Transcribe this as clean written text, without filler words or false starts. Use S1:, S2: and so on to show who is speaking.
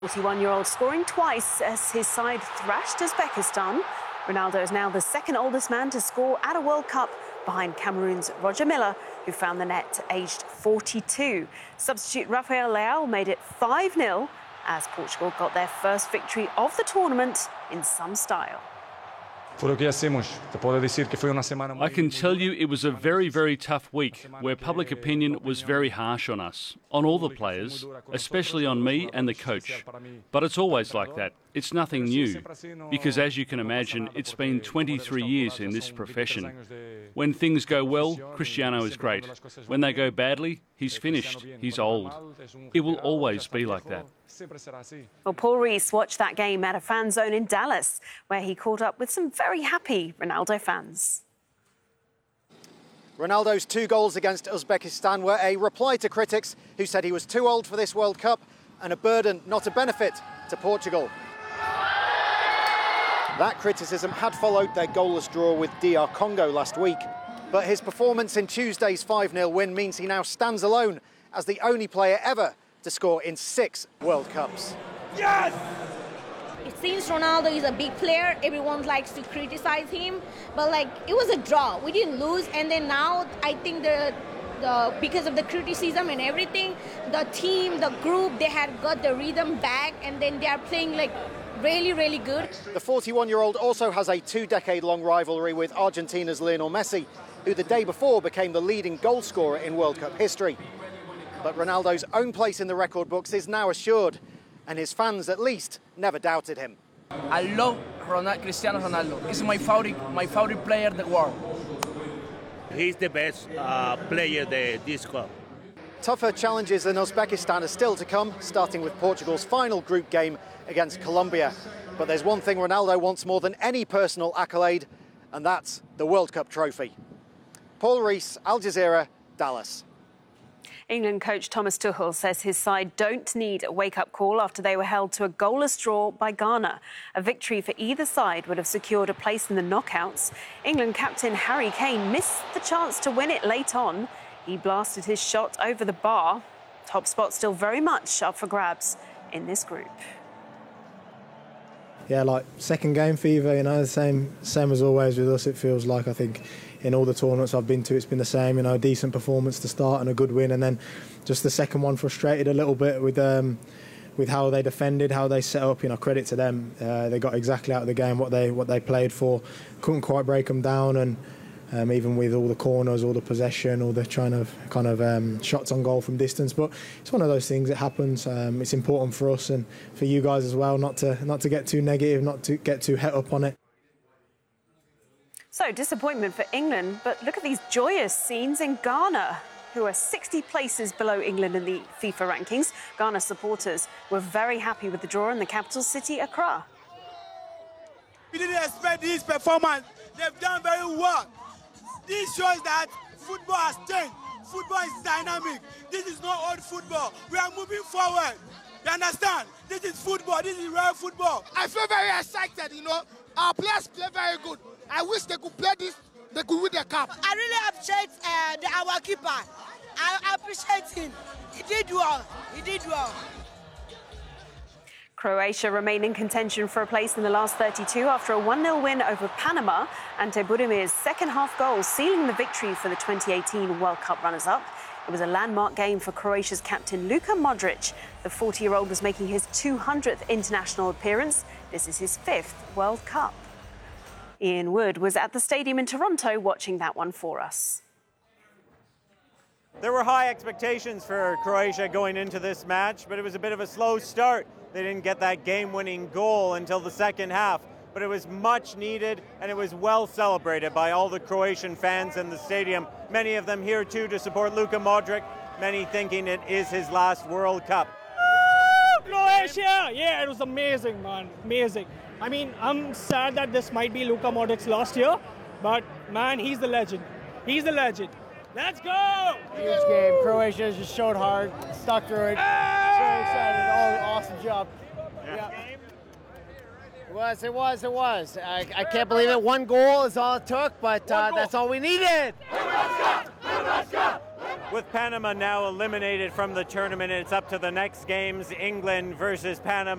S1: 41-year-old scoring twice as his side thrashed Uzbekistan. Ronaldo is now the second oldest man to score at a World Cup, behind Cameroon's Roger Milla, who found the net aged 42. Substitute Rafael Leao made it 5-0 as Portugal got their first victory of the tournament in some style.
S2: I can tell you it was a very, very tough week where public opinion was very harsh on us, on all the players, especially on me and the coach. But it's always like that. It's nothing new, because as you can imagine, it's been 23 years in this profession. When things go well, Cristiano is great. When they go badly, he's finished. He's old. It will always be like that.
S1: Well, Paul Rees watched that game at a fan zone in Dallas, where he caught up with some very happy Ronaldo fans.
S3: Ronaldo's 2 goals against Uzbekistan were a reply to critics who said he was too old for this World Cup and a burden, not a benefit, to Portugal. That criticism had followed their goalless draw with DR Congo last week. But his performance in Tuesday's 5-0 win means he now stands alone as the only player ever to score in 6 World Cups.
S4: Yes! It seems Ronaldo is a big player. Everyone likes to criticize him. But, it was a draw. We didn't lose. And then now I think because of the criticism and everything, the team, the group, they had got the rhythm back. And then they are playing, really, really good.
S3: The 41-year-old also has a 2-decade-long rivalry with Argentina's Lionel Messi, who the day before became the leading goal scorer in World Cup history. But Ronaldo's own place in the record books is now assured, and his fans, at least, never doubted him.
S5: I love Cristiano Ronaldo. He's my favorite player in the world.
S6: He's the best player this club.
S3: Tougher challenges in Uzbekistan are still to come, starting with Portugal's final group game against Colombia. But there's one thing Ronaldo wants more than any personal accolade, and that's the World Cup trophy. Paul Rees, Al Jazeera, Dallas.
S1: England coach Thomas Tuchel says his side don't need a wake-up call after they were held to a goalless draw by Ghana. A victory for either side would have secured a place in the knockouts. England captain Harry Kane missed the chance to win it late on. He blasted his shot over the bar. Top spot still very much up for grabs in this group.
S7: Yeah, second game fever, same as always with us. It feels like, I think, in all the tournaments I've been to, it's been the same. A decent performance to start and a good win, and then just the second one frustrated a little bit with how they defended, how they set up. Credit to them. They got exactly out of the game what they played for. Couldn't quite break them down, and even with all the corners, all the possession, all the trying of shots on goal from distance. But it's one of those things that happens. It's important for us and for you guys as well not to get too negative, not to get too het up on it.
S1: So, disappointment for England, but look at these joyous scenes in Ghana, who are 60 places below England in the FIFA rankings. Ghana supporters were very happy with the draw in the capital city, Accra.
S8: We didn't expect this performance. They've done very well. This shows that football has changed. Football is dynamic. This is not old football. We are moving forward. You understand? This is football. This is real football.
S9: I feel very excited, Our players play very good. I wish they could play this, they could win the cup.
S10: I really appreciate our keeper. I appreciate him. He did well.
S1: Croatia remain in contention for a place in the last 32 after a 1-0 win over Panama. Ante Budimir's second-half goal sealing the victory for the 2018 World Cup runners-up. It was a landmark game for Croatia's captain Luka Modric. The 40-year-old was making his 200th international appearance. This is his 5th World Cup. Ian Wood was at the stadium in Toronto watching that one for us.
S11: There were high expectations for Croatia going into this match, but it was a bit of a slow start. They didn't get that game-winning goal until the second half, but it was much needed and it was well celebrated by all the Croatian fans in the stadium. Many of them here too to support Luka Modric, many thinking it is his last World Cup.
S12: Woo! Croatia! Yeah, it was amazing, man. Amazing. I'm sad that this might be Luka Modric's last year, but man, he's the legend. He's the legend. Let's go!
S13: Huge game. Croatia just showed hard, stuck through it. Very excited. Awesome job. Yeah. It was. I can't believe it. 1 goal is all it took, but that's all we needed.
S11: With Panama now eliminated from the tournament, it's up to the next games, England versus Panama.